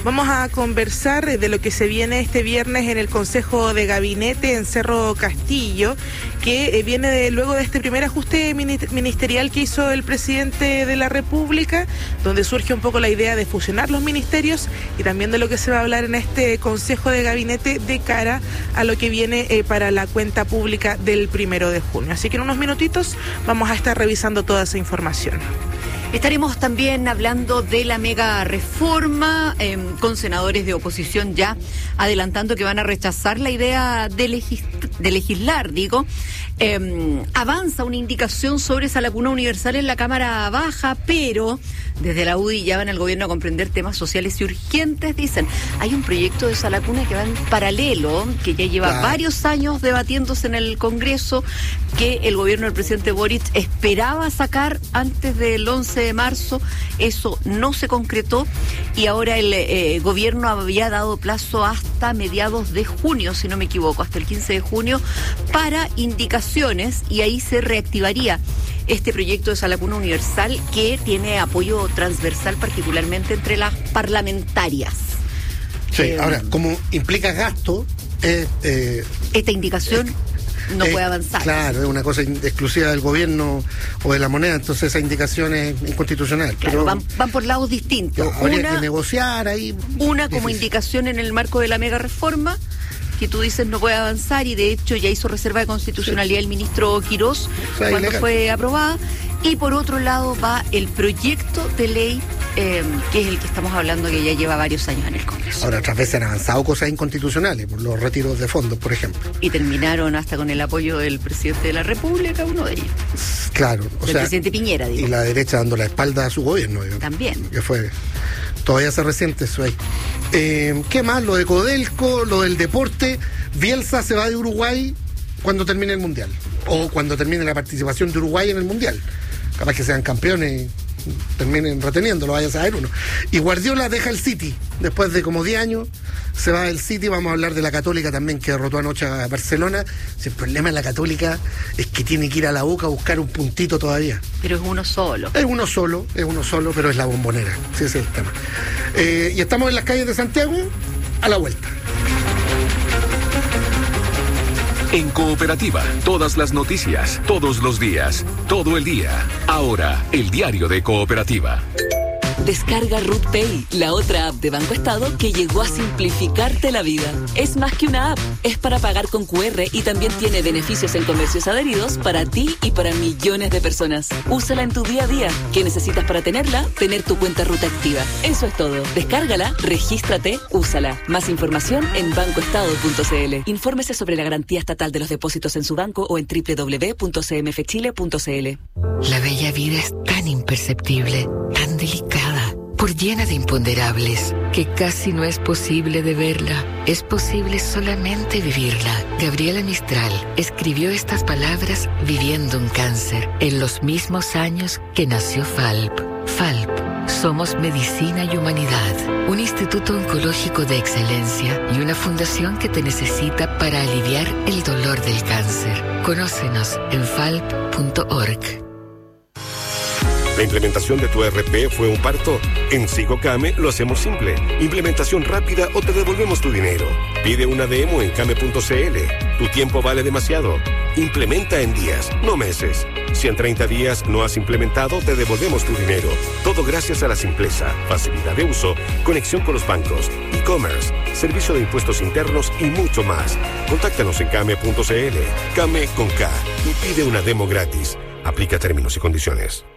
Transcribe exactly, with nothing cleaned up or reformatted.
Vamos a conversar de lo que se viene este viernes en el Consejo de Gabinete en Cerro Castillo, que viene de, luego de este primer ajuste ministerial que hizo el presidente de la República, donde surge un poco la idea de fusionar los ministerios y también de lo que se va a hablar en este Consejo de Gabinete de cara a lo que viene eh, para la cuenta pública del primero de junio. Así que en unos minutitos vamos a estar revisando toda esa información. Estaremos también hablando de la mega reforma, eh, con senadores de oposición ya adelantando que van a rechazar la idea de, legis de legislar, digo. Eh, avanza una indicación sobre esa lacuna universal en la Cámara Baja, pero desde la U D I ya van al gobierno a comprender temas sociales y urgentes. Dicen, hay un proyecto de esa lacuna que va en paralelo, que ya lleva claro. varios años debatiéndose en el Congreso, que el gobierno del presidente Boric esperaba sacar antes del once de marzo. Eso no se concretó y ahora el eh, gobierno había dado plazo hasta mediados de junio, si no me equivoco, hasta el quince de junio, para indicaciones, y ahí se reactivaría este proyecto de esa lacuna universal que tiene apoyo transversal, particularmente entre las parlamentarias. Sí, eh, ahora, como implica gasto, eh, eh, esta indicación... Eh, no eh, puede avanzar. Claro, es una cosa exclusiva del gobierno o de la moneda, entonces esa indicación es inconstitucional. Claro, pero van, van por lados distintos. Claro, habría una, que negociar ahí. Una como difícil. indicación en el marco de la mega reforma, que tú dices no puede avanzar, y de hecho ya hizo reserva de constitucionalidad sí. el ministro Quirós, o sea, cuando ilegal. fue aprobada. Y por otro lado va el proyecto de ley, eh, que es el que estamos hablando, que ya lleva varios años en el Congreso. Ahora, otras veces han avanzado cosas inconstitucionales, por los retiros de fondos, por ejemplo. Y terminaron hasta con el apoyo del presidente de la República, uno de ellos. Claro. O del sea, presidente Piñera, digo. Y la derecha dando la espalda a su gobierno. Digo, también. Que fue... Todavía se resiente eso ahí. Eh, ¿Qué más? Lo de Codelco, lo del deporte. Bielsa se va de Uruguay cuando termine el Mundial. O cuando termine la participación de Uruguay en el Mundial. Capaz que sean campeones y terminen reteniendo, lo vaya a saber uno. Y Guardiola deja el City. Después de como diez años, se va del City. Vamos a hablar de la Católica también, que derrotó anoche a Barcelona. Si el problema de la Católica es que tiene que ir a la Boca a buscar un puntito todavía. Pero es uno solo. Es uno solo, es uno solo, pero es la Bombonera. Sí, ese es el tema. Eh, y estamos en las calles de Santiago, a la vuelta. En Cooperativa, todas las noticias, todos los días, todo el día. Ahora, el diario de Cooperativa. Descarga Root Pay, la otra app de Banco Estado que llegó a simplificarte la vida. Es más que una app, es para pagar con cu erre y también tiene beneficios en comercios adheridos para ti y para millones de personas. Úsala en tu día a día. ¿Qué necesitas para tenerla? Tener tu cuenta Ruta activa. Eso es todo. Descárgala, regístrate, úsala. Más información en banco estado punto c l. Infórmese sobre la garantía estatal de los depósitos en su banco o en doble u doble u doble u punto c m f chile punto c l. La bella vida es tan imperceptible, tan delicada, por llena de imponderables, que casi no es posible de verla. Es posible solamente vivirla. Gabriela Mistral escribió estas palabras viviendo un cáncer, en los mismos años que nació Falp. Falp. Somos Medicina y Humanidad, un instituto oncológico de excelencia y una fundación que te necesita para aliviar el dolor del cáncer. Conócenos en falp punto org. ¿La implementación de tu E R P fue un parto? En SigoCame lo hacemos simple. Implementación rápida o te devolvemos tu dinero. Pide una demo en came punto c l. Tu tiempo vale demasiado. Implementa en días, no meses. Si en treinta días no has implementado, te devolvemos tu dinero. Todo gracias a la simpleza, facilidad de uso, conexión con los bancos, e-commerce, servicio de impuestos internos y mucho más. Contáctanos en came punto c l. Came con K y pide una demo gratis. Aplica términos y condiciones.